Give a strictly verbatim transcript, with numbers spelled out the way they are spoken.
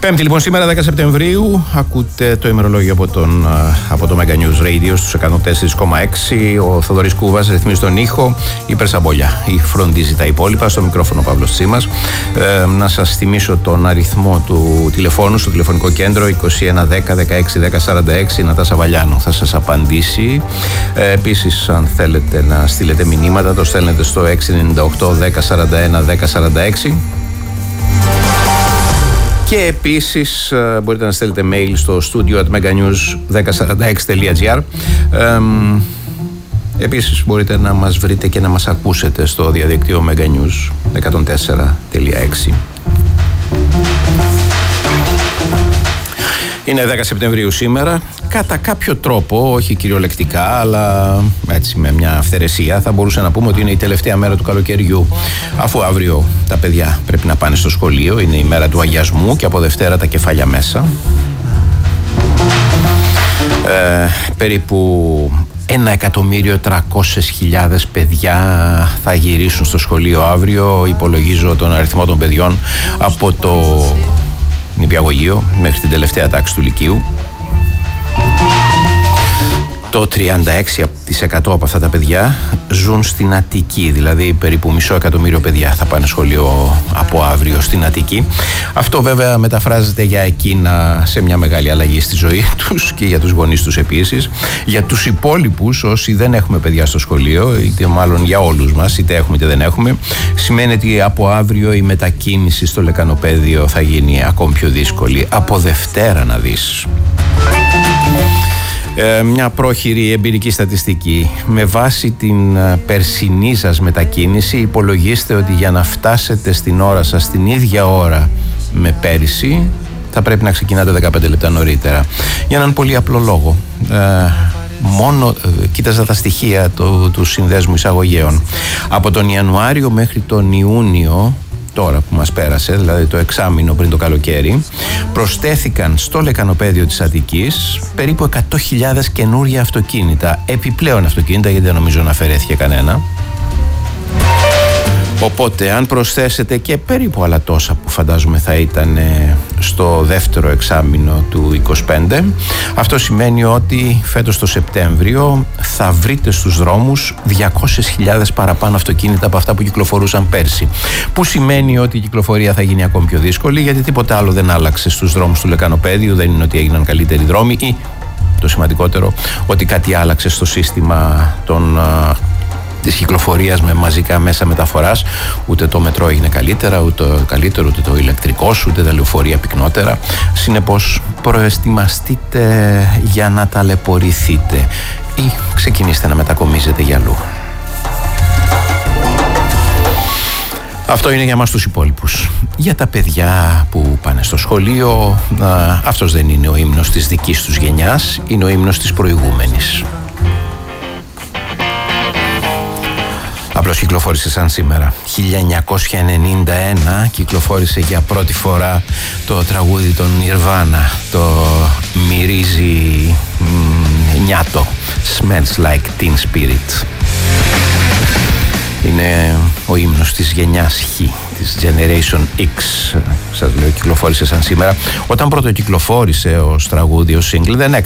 Πέμπτη λοιπόν σήμερα δέκα Σεπτεμβρίου, ακούτε το ημερολόγιο από, τον, από το Mega News Radio στους εκατόν τέσσερα κόμμα έξι. Ο Θοδωρής Κούβας ρυθμίζει τον ήχο, η Περσαμπόλια η φροντίζει τα υπόλοιπα, στο μικρόφωνο Παύλος Τσίμας. Ε, να σας θυμίσω τον αριθμό του τηλεφώνου στο τηλεφωνικό κέντρο είκοσι ένα δέκα δεκαέξι δέκα σαράντα έξι. Νατάσα Βαλιάνου θα σας απαντήσει. Ε, επίσης, αν θέλετε να στείλετε μηνύματα, το στέλνετε στο έξι εννιά οκτώ δέκα σαράντα ένα δέκα σαράντα έξι. Και επίσης μπορείτε να στέλνετε mail στο studio at meganews δέκα σαράντα έξι τελεία τζι άρ. Ε, επίσης μπορείτε να μας βρείτε και να μας ακούσετε στο διαδίκτυο meganews εκατόν τέσσερα τελεία έξι. Είναι δέκα Σεπτεμβρίου σήμερα. Κατά κάποιο τρόπο, όχι κυριολεκτικά, αλλά έτσι με μια αυθαιρεσία, θα μπορούσε να πούμε ότι είναι η τελευταία μέρα του καλοκαιριού. Αφού αύριο τα παιδιά πρέπει να πάνε στο σχολείο, είναι η μέρα του αγιασμού και από Δευτέρα τα κεφάλια μέσα. Ε, περίπου ένα εκατομμύριο τριακόσιες χιλιάδες παιδιά θα γυρίσουν στο σχολείο αύριο. Υπολογίζω τον αριθμό των παιδιών από το νηπιαγωγείο μέχρι την τελευταία τάξη του Λυκείου. Το τριάντα έξι τοις εκατό από αυτά τα παιδιά ζουν στην Αττική, δηλαδή περίπου μισό εκατομμύριο παιδιά θα πάνε σχολείο από αύριο στην Αττική. Αυτό βέβαια μεταφράζεται για εκείνα σε μια μεγάλη αλλαγή στη ζωή τους και για τους γονείς τους επίσης. Για τους υπόλοιπους, όσοι δεν έχουμε παιδιά στο σχολείο, είτε μάλλον για όλους μας, είτε έχουμε είτε δεν έχουμε, σημαίνει ότι από αύριο η μετακίνηση στο λεκανοπαίδιο θα γίνει ακόμη πιο δύσκολη. Από Δευτέρα να δεις. Ε, μια πρόχειρη εμπειρική στατιστική. Με βάση την περσινή σας μετακίνηση, υπολογίστε ότι για να φτάσετε στην ώρα σας την ίδια ώρα με πέρυσι, θα πρέπει να ξεκινάτε δεκαπέντε λεπτά νωρίτερα. Για έναν πολύ απλό λόγο. Ε, μόνο, ε, κοίταζα τα στοιχεία του, του Συνδέσμου Εισαγωγέων. Από τον Ιανουάριο μέχρι τον Ιούνιο, τώρα που μας πέρασε, δηλαδή το εξάμηνο πριν το καλοκαίρι, προσθέθηκαν στο λεκανοπαίδιο της Αττικής περίπου εκατό χιλιάδες καινούργια αυτοκίνητα, επιπλέον αυτοκίνητα, γιατί δεν νομίζω να αφαιρέθηκε κανένα. Οπότε αν προσθέσετε και περίπου άλλα τόσα που φαντάζομαι θα ήταν στο δεύτερο εξάμηνο του είκοσι πέντε, αυτό σημαίνει ότι φέτος το Σεπτέμβριο θα βρείτε στους δρόμους διακόσιες χιλιάδες παραπάνω αυτοκίνητα από αυτά που κυκλοφορούσαν πέρσι. Που σημαίνει ότι η κυκλοφορία θα γίνει ακόμη πιο δύσκολη, γιατί τίποτα άλλο δεν άλλαξε στους δρόμους του λεκανοπαίδιου. Δεν είναι ότι έγιναν καλύτεροι δρόμοι ή, το σημαντικότερο, ότι κάτι άλλαξε στο σύστημα των της κυκλοφορίας με μαζικά μέσα μεταφοράς. Ούτε το μετρό έγινε καλύτερα, ούτε το καλύτερο, ούτε το ηλεκτρικός, ούτε τα λεωφορεία πυκνότερα. Συνεπώς, προετοιμαστείτε για να ταλαιπωρηθείτε ή ξεκινήστε να μετακομίζετε για αλλού. Αυτό είναι για μας τους υπόλοιπους. Για τα παιδιά που πάνε στο σχολείο, α, αυτός δεν είναι ο ύμνος της δικής τους γενιάς, είναι ο ύμνος της προηγούμενης. Απλώς κυκλοφόρησε σαν σήμερα. χίλια εννιακόσια ενενήντα ένα κυκλοφόρησε για πρώτη φορά το τραγούδι των Nirvana, το μυρίζει μ, νιάτο, Smells Like Teen Spirit. Είναι ο ύμνος της γενιάς Χ, της Generation X. Σας λέω, κυκλοφόρησε σαν σήμερα. Όταν πρώτο κυκλοφόρησε ως τραγούδι, ως single, δεν έκανε